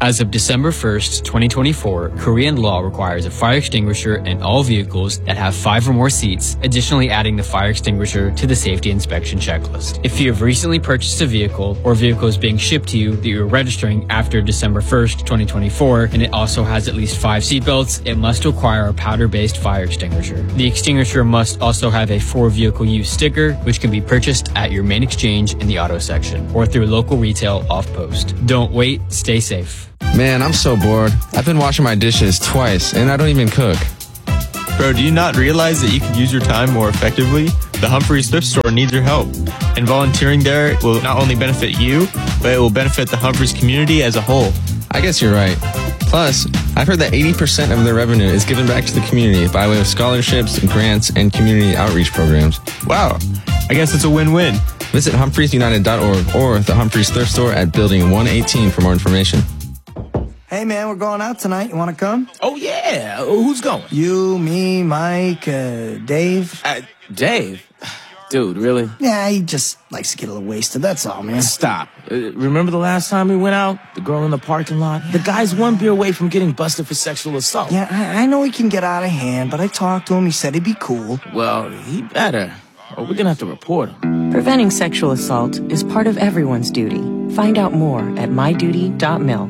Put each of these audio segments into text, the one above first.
As of December 1st, 2024, Korean law requires a fire extinguisher in all vehicles that have 5 or more seats, additionally adding the fire extinguisher to the safety inspection checklist. If you have recently purchased a vehicle or vehicle is being shipped to you that you're registering after December 1st, 2024, and it also has at least 5 seatbelts, it must require a powder-based fire extinguisher. The extinguisher must also have a for vehicle use sticker, which can be purchased at your main exchange in the auto section or through local retail off-post. Don't wait, stay safe. Man, I'm so bored. I've been washing my dishes twice, and I don't even cook. Bro, do you not realize that you can use your time more effectively? The Humphreys Thrift Store needs your help. And volunteering there will not only benefit you, but it will benefit the Humphreys community as a whole. I guess you're right. Plus, I've heard that 80% of their revenue is given back to the community by way of scholarships, grants, and community outreach programs. Wow, I guess it's a win-win. Visit HumphreysUnited.org or the Humphreys Thrift Store at Building 118 for more information. Hey, man, we're going out tonight. You want to come? Oh, yeah. Who's going? You, me, Mike, Dave. Dave? Dude, really? Yeah, he just likes to get a little wasted. That's all, man. Stop. Remember the last time we went out? The girl in the parking lot? The guy's 1 beer away from getting busted for sexual assault. Yeah, I know he can get out of hand, but I talked to him. He said he'd be cool. Well, he better. Or we're going to have to report him. Preventing sexual assault is part of everyone's duty. Find out more at myduty.mil.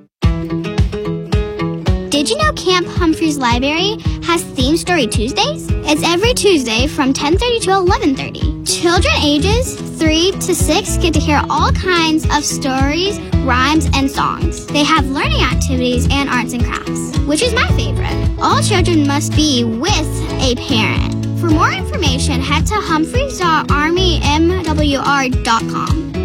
Did you know Camp Humphreys Library has Theme Story Tuesdays? It's every Tuesday from 10:30 to 11:30. Children ages 3 to 6 get to hear all kinds of stories, rhymes, and songs. They have learning activities and arts and crafts, which is my favorite. All children must be with a parent. For more information, head to humphreys.armymwr.com.